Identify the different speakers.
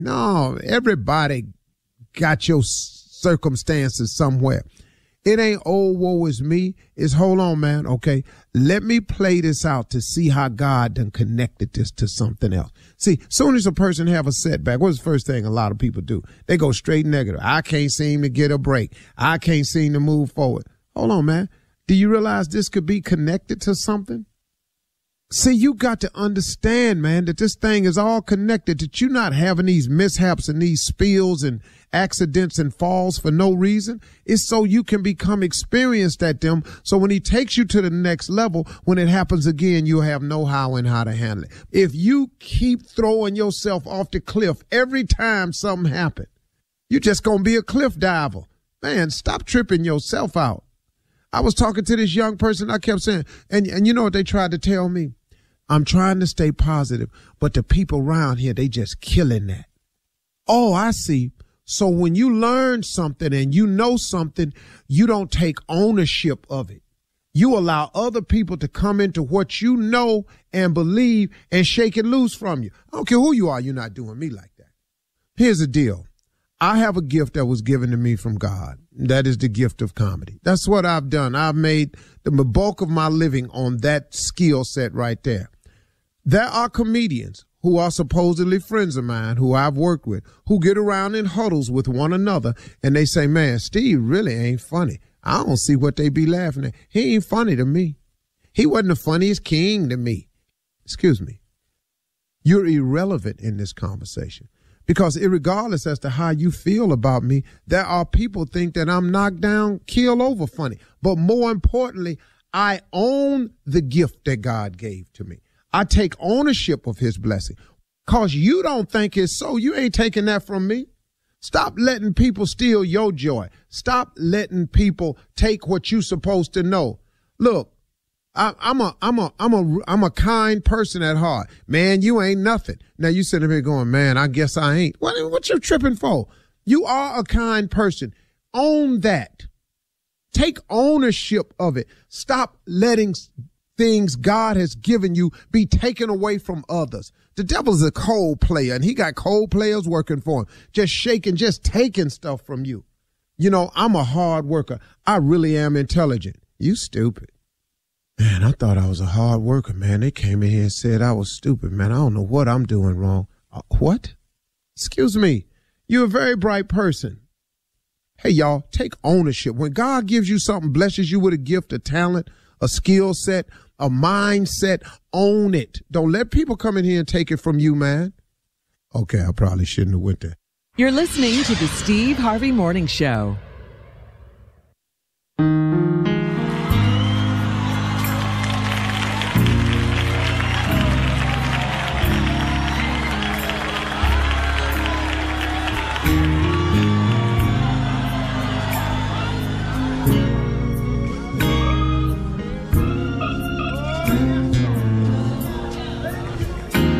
Speaker 1: No, everybody got your circumstances somewhere. It ain't, oh, woe is me. It's, hold on, man. Okay. Let me play this out to see how God done connected this to something else. See, soon as a person have a setback, what's the first thing a lot of people do? They go straight negative. I can't seem to get a break. I can't seem to move forward. Hold on, man. Do you realize this could be connected to something? See, you got to understand, man, that this thing is all connected, that you're not having these mishaps and these spills and accidents and falls for no reason. It's so you can become experienced at them. So when he takes you to the next level, when it happens again, you'll have know-how and how to handle it. If you keep throwing yourself off the cliff every time something happens, you're just going to be a cliff diver. Man, stop tripping yourself out. I was talking to this young person. I kept saying, and you know what they tried to tell me? I'm trying to stay positive, but the people around here, they just killing that. Oh, I see. So when you learn something and you know something, you don't take ownership of it. You allow other people to come into what you know and believe and shake it loose from you. I don't care who you are. You're not doing me like that. Here's the deal. I have a gift that was given to me from God. That is the gift of comedy. That's what I've done. I've made the bulk of my living on that skill set right there. There are comedians who are supposedly friends of mine, who I've worked with, who get around in huddles with one another, and they say, man, Steve really ain't funny. I don't see what they be laughing at. He ain't funny to me. He wasn't the funniest king to me. Excuse me. You're irrelevant in this conversation. Because irregardless as to how you feel about me, there are people think that I'm knocked down, keel over funny. But more importantly, I own the gift that God gave to me. I take ownership of his blessing. Because you don't think it's so. You ain't taking that from me. Stop letting people steal your joy. Stop letting people take what you're supposed to know. Look, I'm a kind person at heart. Man, you ain't nothing. Now you sitting here going, man, I guess I ain't. What you tripping for? You are a kind person. Own that. Take ownership of it. Stop letting things God has given you be taken away from others. The devil's a cold player, and he got cold players working for him, just shaking, just taking stuff from you. You know, I'm a hard worker. I really am intelligent. You stupid. Man, I thought I was a hard worker, man. They came in here and said I was stupid, man. I don't know what I'm doing wrong. What? Excuse me. You're a very bright person. Hey, y'all, take ownership. When God gives you something, blesses you with a gift, a talent, a skill set, a mindset, own it. Don't let people come in here and take it from you, man. Okay, I probably shouldn't have went there.
Speaker 2: You're listening to the Steve Harvey Morning Show.